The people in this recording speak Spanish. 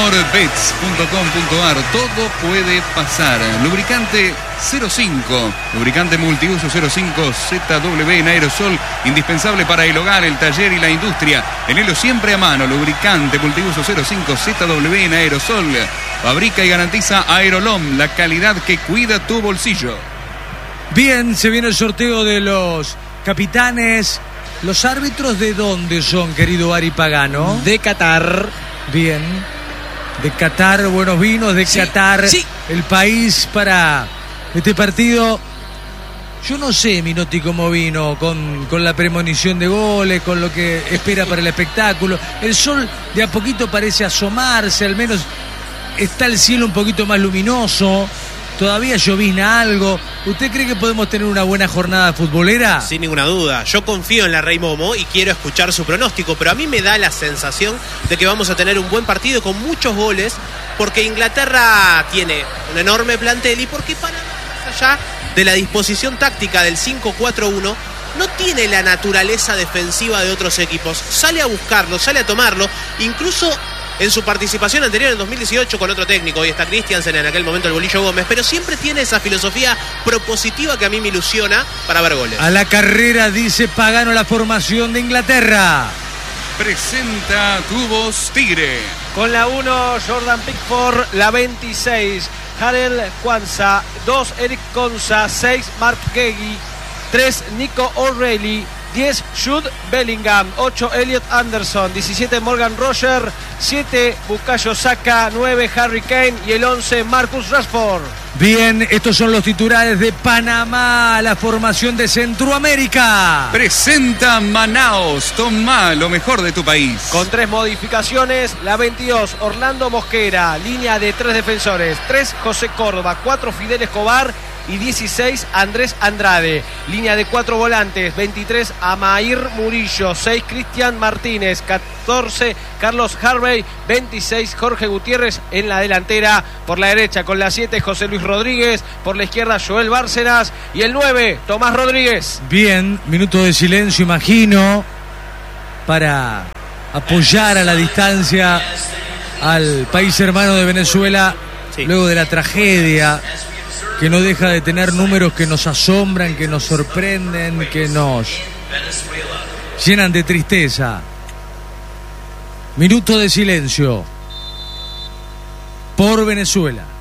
mejorBets.com.ar. Todo puede pasar. Lubricante 05, lubricante multiuso 05 ZW en aerosol, indispensable para el hogar, el taller y la industria. Tenelo siempre a mano. Lubricante multiuso 05 ZW en aerosol. Fabrica y garantiza Aerolom, la calidad que cuida tu bolsillo. Bien, se viene el sorteo de los capitanes. ¿Los árbitros de dónde son, querido Ari Pagano? De Qatar. Bien. De Qatar, buenos vinos de Qatar. Sí. El país para este partido. Yo no sé, Minotti, cómo vino con la premonición de goles, con lo que espera para el espectáculo. El sol de a poquito parece asomarse, al menos está el cielo un poquito más luminoso. Todavía llovizna algo. ¿Usted cree que podemos tener una buena jornada futbolera? Sin ninguna duda. Yo confío en la Rey Momo y quiero escuchar su pronóstico, pero a mí me da la sensación de que vamos a tener un buen partido con muchos goles, porque Inglaterra tiene un enorme plantel y porque Panamá, más allá de la disposición táctica del 5-4-1, no tiene la naturaleza defensiva de otros equipos. Sale a buscarlo, sale a tomarlo, incluso en su participación anterior en 2018 con otro técnico. Hoy está Christiansen, en aquel momento el Bolillo Gómez, pero siempre tiene esa filosofía propositiva que a mí me ilusiona para ver goles. A la carrera, dice Pagano, la formación de Inglaterra. Presenta Tubos Tigre. Con la 1, Jordan Pickford. La 26, Harel Kwanza. 2, Eric Konsa. 6, Mark Gagey. 3, Nico O'Reilly. 10, Jude Bellingham. 8, Elliot Anderson. 17, Morgan Roger. 7, Bukayo Saka. 9, Harry Kane. Y el 11, Marcus Rashford. Bien, estos son los titulares de Panamá, la formación de Centroamérica. Presenta Manaos. Toma lo mejor de tu país. Con 3 modificaciones. La 22, Orlando Mosquera. Línea de 3 defensores. 3, José Córdoba. 4, Fidel Escobar. Y 16, Andrés Andrade. Línea de 4 volantes. 23, Amair Murillo. 6, Cristian Martínez. 14, Carlos Harvey. 26, Jorge Gutiérrez en la delantera. Por la derecha con la 7, José Luis Rodríguez. Por la izquierda, Joel Bárcenas. Y el 9, Tomás Rodríguez. Bien, minuto de silencio, imagino, para apoyar a la distancia al país hermano de Venezuela, sí, luego de la tragedia que no deja de tener números que nos asombran, que nos sorprenden, que nos llenan de tristeza. Minuto de silencio por Venezuela.